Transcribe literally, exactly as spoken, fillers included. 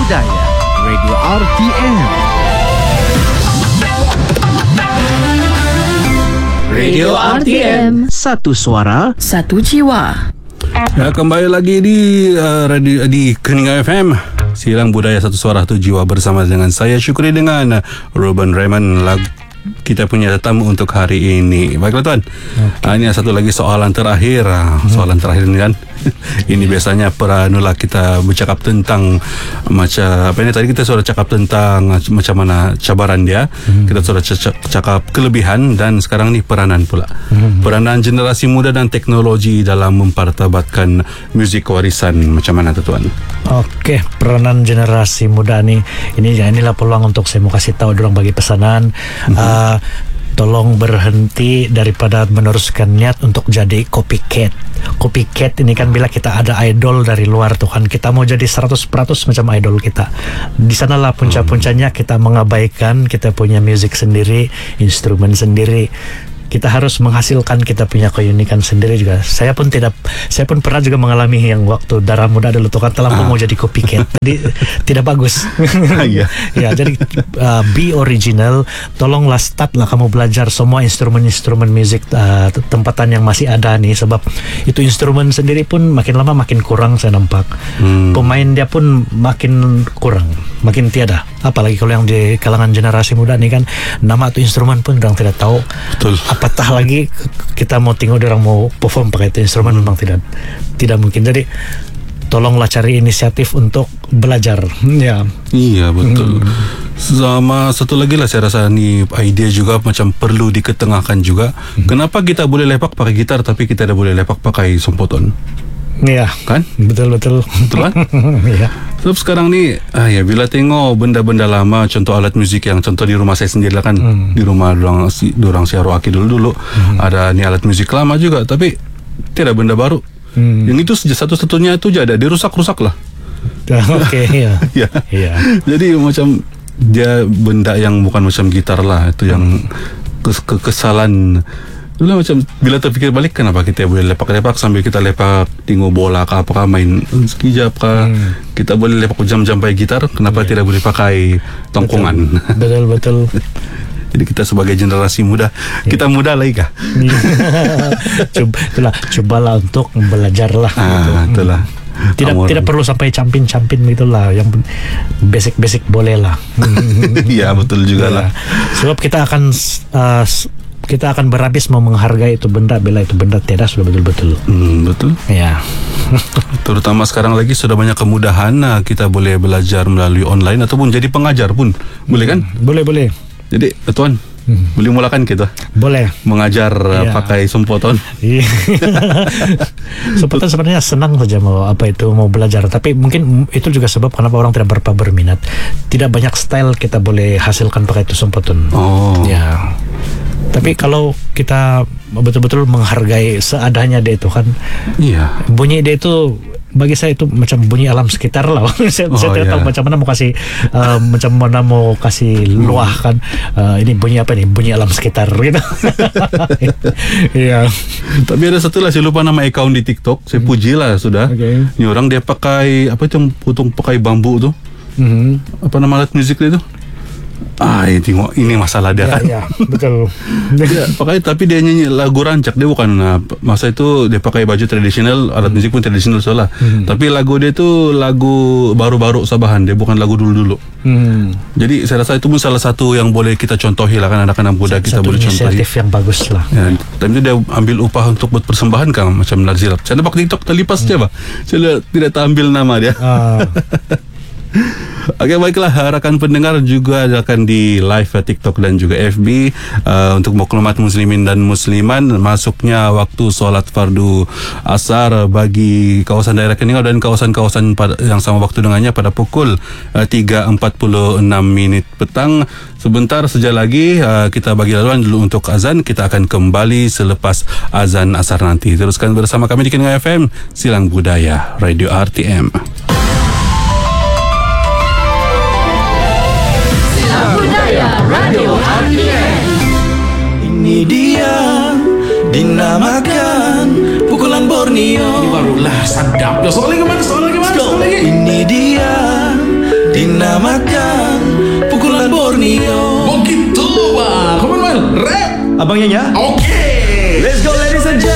Budaya Radio R T M. Radio R T M. Satu suara, satu jiwa. Ya, kembali lagi di uh, radio di Keningan F M. Silang Budaya Satu Suara Satu Jiwa bersama dengan saya Syukri dengan Ruben Raymond. Lag, kita punya tetamu untuk hari ini. Baiklah tuan. Okay. Uh, ini satu lagi soalan terakhir. Hmm. Soalan terakhir ini kan. Ini biasanya peranula kita bercakap tentang macam apa ini tadi kita sudah cakap tentang macam mana cabaran dia. Hmm. Kita sudah cakap kelebihan dan sekarang ni peranan pula. Hmm. Peranan generasi muda dan teknologi dalam mempertabatkan muzik warisan macam mana tu tuan? Okey, peranan generasi muda ni ini inilah peluang untuk saya mau kasih tahu dorang bagi pesanan. Hmm. Uh, tolong berhenti daripada meneruskan niat untuk jadi copycat. Copycat ini kan bila kita ada idol dari luar tuh kan, kita mau jadi seratus peratus macam idol kita. Di sanalah punca-puncanya kita mengabaikan kita punya music sendiri, instrumen sendiri. Kita harus menghasilkan kita punya keunikan sendiri juga. Saya pun tidak, saya pun pernah juga mengalami yang waktu darah muda dulu tuh kan terlalu ah. mau jadi copycat. Jadi tidak bagus. Ya, ya jadi uh, be original. Tolonglah start lah kamu belajar semua instrumen-instrumen musik uh, tempatan yang masih ada nih, sebab itu instrumen sendiri pun makin lama makin kurang saya nampak. Hmm. Pemain dia pun makin kurang, makin tiada. Apalagi kalau yang di kalangan generasi muda nih kan, nama tu instrumen pun orang tidak tahu. Betul. Apatah lagi kita mau tengok orang mau perform pakai itu instrumen, memang tidak tidak mungkin. Jadi tolonglah cari inisiatif untuk belajar. Ya. Iya betul. Hmm. Sama satu lagi lah saya rasa ni idea juga macam perlu diketengahkan juga. Hmm. Kenapa kita boleh lepak pakai gitar tapi kita tidak boleh lepak pakai sompoton? Iya, kan? Betul-betul. Betul kan? Iya. Sebab sekarang ni ah ya, bila tengok benda-benda lama, contoh alat muzik yang contoh di rumah saya sendiri lah kan, hmm. di rumah dorang si dorang si Arwaki dulu-dulu hmm. ada ni alat muzik lama juga, tapi tidak benda baru. Hmm. Yang itu satu-satunya itu je ada dirusak-rusak lah. Okey, ya. Ya. Ya. Jadi macam dia benda yang bukan macam gitar lah, itu yang kes- kekesalan. Itulah macam bila terfikir balik, kenapa kita boleh lepak-lepak sambil kita lepak tengok bola ke apakah, main sekejap ke, hmm. kita boleh lepak jam-jam pakai gitar, kenapa yeah. tidak boleh pakai tongkongan? Betul-betul. Jadi kita sebagai generasi muda, yeah. kita muda lagi kah? Coba, itulah, cobalah untuk belajarlah. Ah, gitu. Itulah. Tidak Amor. tidak perlu sampai campin-campin gitulah, yang basic-basic boleh lah. Iya betul juga lah. Sebab kita akan uh, kita akan berhabis mau menghargai itu benda bila itu benda tiada sudah betul-betul. Hmm, betul. Ya. Terutama sekarang lagi sudah banyak kemudahan, kita boleh belajar melalui online ataupun jadi pengajar pun boleh kan? Boleh boleh. Jadi tuan, hmm. boleh mulakan kita? Boleh. Mengajar ya. Pakai sompoton. Sompoton sebenarnya senang saja mau apa itu mau belajar, tapi mungkin itu juga sebab kenapa orang tidak berapa berminat. Tidak banyak style kita boleh hasilkan pakai itu sompoton. Oh. Ya. Tapi kalau kita betul-betul menghargai seadanya dia itu kan, iya. bunyi dia itu bagi saya itu macam bunyi alam sekitar lah. saya, oh, saya tidak yeah. tahu macam mana mau kasih uh, macam mana mau kasih luah kan. Uh, ini bunyi apa nih? Bunyi alam sekitar gitu. Iya. Tapi ada satu lah, saya lupa nama account di TikTok. Saya puji lah sudah. Okay. Ini orang dia pakai apa itu yang potong pakai bambu tu? Mm-hmm. Apa nama alat muzik dia tu? Ah, ini tengok ini masalah dia ya, kan. Ya, betul. Dia pakai tapi dia nyanyi lagu rancak, dia bukan uh, masa itu dia pakai baju tradisional, alat muzik pun tradisional soalnya. Hmm. Tapi lagu dia tu lagu baru-baru Sabahan, dia bukan lagu dulu-dulu. Hmm. Jadi saya rasa itu pun salah satu yang boleh kita contohi lah kan, anak-anak muda kita satu boleh contohi. Satu inisiatif yang bagus lah. Ya, tapi itu dia ambil upah untuk buat persembahan kan macam Lazilap. Saya nampak TikTok terlipas hmm. je bah. Saya tidak ambil nama dia. Ah. Okey, baiklah rakan pendengar, juga akan di live TikTok dan juga F B uh, untuk maklumat muslimin dan musliman, masuknya waktu solat fardu asar bagi kawasan daerah Keningau dan kawasan-kawasan pada, yang sama waktu dengannya pada pukul uh, tiga empat puluh enam minit petang. Sebentar saja lagi uh, kita bagi laluan dulu untuk azan. Kita akan kembali selepas azan asar nanti. Teruskan bersama kami di Keningau F M, Silang Budaya Radio R T M. Radio R T M. Ini dia dinamakan pukulan Borneo. Ini barulah sadap. Ya, soal lagi mana? Soal lagi mana? Soal lagi. Ini dia dinamakan pukulan Borneo. Begitu bang. Come on man, rap. Abangnya ya? Oke.